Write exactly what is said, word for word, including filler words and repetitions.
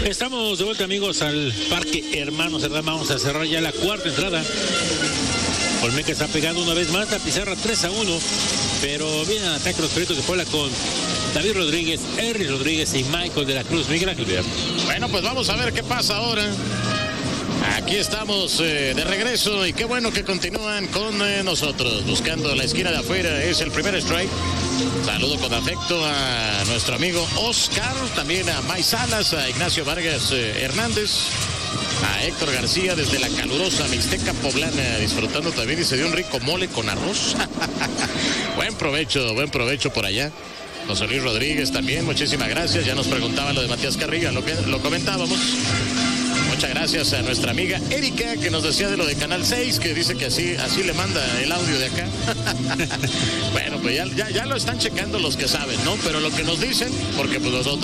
Estamos de vuelta, amigos, al Parque Hermano Cerdán. Vamos a cerrar ya la cuarta entrada. Olmeca está pegando una vez más la pizarra tres a uno, pero vienen a ataque los Pericos de Puebla con David Rodríguez, Henry Rodríguez y Michael de la Cruz. Miguel Ángel Villar. Bueno, pues vamos a ver qué pasa ahora. Aquí estamos eh, de regreso y qué bueno que continúan con eh, nosotros. Buscando la esquina de afuera, es el primer strike. Saludo con afecto a nuestro amigo Oscar, también a May Salas, a Ignacio Vargas eh, Hernández, a Héctor García desde la calurosa Mixteca Poblana, disfrutando también, y se dio un rico mole con arroz. Buen provecho, buen provecho por allá. José Luis Rodríguez también, muchísimas gracias. Ya nos preguntaba lo de Matías Carrillo, lo que lo comentábamos. Muchas gracias a nuestra amiga Erika, que nos decía de lo de Canal seis, que dice que así, así le manda el audio de acá. Bueno, pues ya, ya, ya lo están checando los que saben, ¿no? Pero lo que nos dicen, porque pues nosotros